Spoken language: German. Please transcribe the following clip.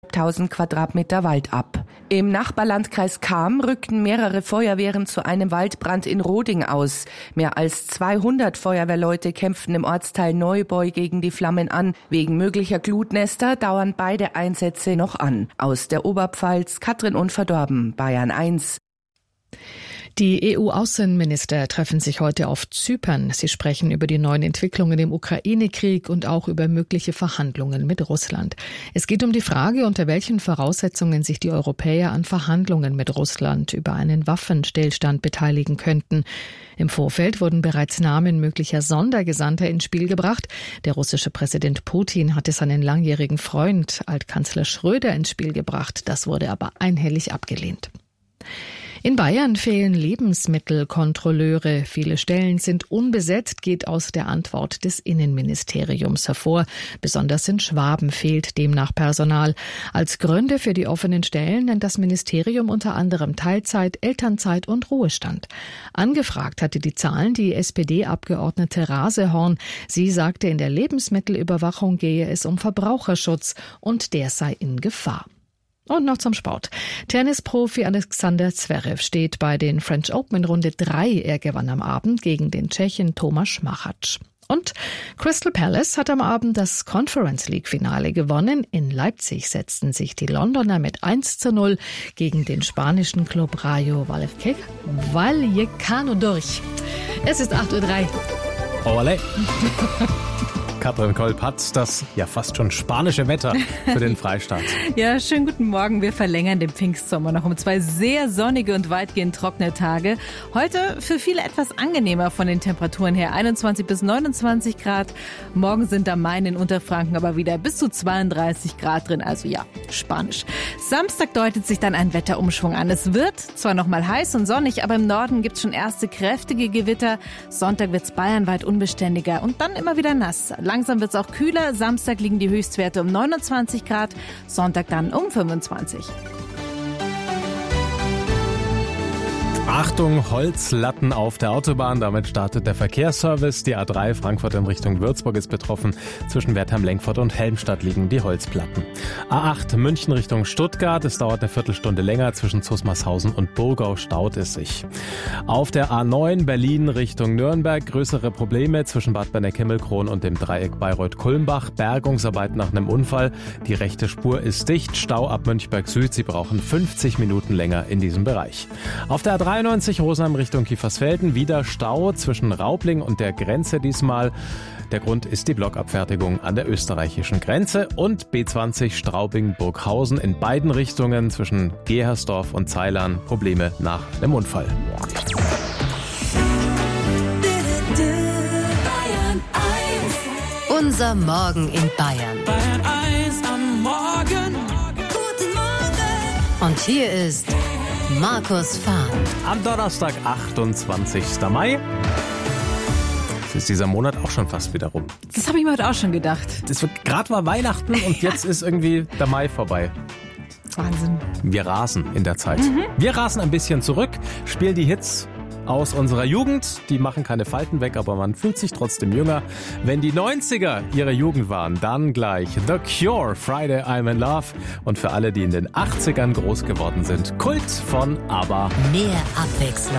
1000 Quadratmeter Wald ab. Im Nachbarlandkreis Cham rückten mehrere Feuerwehren zu einem Waldbrand in Roding aus. Mehr als 200 Feuerwehrleute kämpften im Ortsteil Neubeu gegen die Flammen an. Wegen möglicher Glutnester dauern beide Einsätze noch an. Aus der Oberpfalz, Katrin Unverdorben, Bayern 1. Die EU-Außenminister treffen sich heute auf Zypern. Sie sprechen über die neuen Entwicklungen im Ukraine-Krieg und auch über mögliche Verhandlungen mit Russland. Es geht um die Frage, unter welchen Voraussetzungen sich die Europäer an Verhandlungen mit Russland über einen Waffenstillstand beteiligen könnten. Im Vorfeld wurden bereits Namen möglicher Sondergesandter ins Spiel gebracht. Der russische Präsident Putin hatte seinen langjährigen Freund, Altkanzler Schröder, ins Spiel gebracht. Das wurde aber einhellig abgelehnt. In Bayern fehlen Lebensmittelkontrolleure. Viele Stellen sind unbesetzt, geht aus der Antwort des Innenministeriums hervor. Besonders in Schwaben fehlt demnach Personal. Als Gründe für die offenen Stellen nennt das Ministerium unter anderem Teilzeit, Elternzeit und Ruhestand. Angefragt hatte die Zahlen die SPD-Abgeordnete Rasehorn. Sie sagte, in der Lebensmittelüberwachung gehe es um Verbraucherschutz und der sei in Gefahr. Und noch zum Sport. Tennisprofi Alexander Zverev steht bei den French Open in Runde 3. Er gewann am Abend gegen den Tschechen Tomáš Machač. Und Crystal Palace hat am Abend das Conference League Finale gewonnen. In Leipzig setzten sich die Londoner mit 1:0 gegen den spanischen Club Rayo Vallecano durch. Es ist 8:03 Uhr. Olé. Katrin Kolb hat das ja fast schon spanische Wetter für den Freistaat. Ja, schönen guten Morgen. Wir verlängern den Pfingstsommer noch um 2 sehr sonnige und weitgehend trockene Tage. Heute für viele etwas angenehmer von den Temperaturen her. 21 bis 29 Grad. Morgen sind am Main in Unterfranken aber wieder bis zu 32 Grad drin. Also ja, Spanisch. Samstag deutet sich dann ein Wetterumschwung an. Es wird zwar noch mal heiß und sonnig, aber im Norden gibt es schon erste kräftige Gewitter. Sonntag wird es bayernweit unbeständiger und dann immer wieder nass. Langsam wird es auch kühler. Samstag liegen die Höchstwerte um 29 Grad, Sonntag dann um 25. Achtung, Holzlatten auf der Autobahn. Damit startet der Verkehrsservice. Die A3 Frankfurt in Richtung Würzburg ist betroffen. Zwischen Wertheim-Lenkfurt und Helmstadt liegen die Holzplatten. A8 München Richtung Stuttgart. Es dauert eine Viertelstunde länger. Zwischen Zusmarshausen und Burgau staut es sich. Auf der A9 Berlin Richtung Nürnberg größere Probleme zwischen Bad Berneck-Himmelkron und dem Dreieck Bayreuth-Kulmbach. Bergungsarbeit nach einem Unfall. Die rechte Spur ist dicht. Stau ab Mönchberg Süd. Sie brauchen 50 Minuten länger in diesem Bereich. Auf der A93 Rosenheim Richtung Kiefersfelden, wieder Stau zwischen Raubling und der Grenze diesmal. Der Grund ist die Blockabfertigung an der österreichischen Grenze. Und B20 Straubing-Burghausen in beiden Richtungen zwischen Gehersdorf und Zeilern. Probleme nach einem Unfall. Unser Morgen in Bayern. Bayern 1 am Morgen. Guten Morgen. Und hier ist Markus Fahn. Am Donnerstag, 28. Mai. Jetzt ist dieser Monat auch schon fast wieder rum. Das habe ich mir heute auch schon gedacht. Es wird gerade mal Weihnachten und jetzt ist irgendwie der Mai vorbei. Wahnsinn. Wir rasen in der Zeit. Wir rasen ein bisschen zurück, spielen die Hits aus unserer Jugend. Die machen keine Falten weg, aber man fühlt sich trotzdem jünger. Wenn die 90er ihre Jugend waren, dann gleich The Cure, Friday I'm in Love. Und für alle, die in den 80ern groß geworden sind, Kult von ABBA. Mehr Abwechslung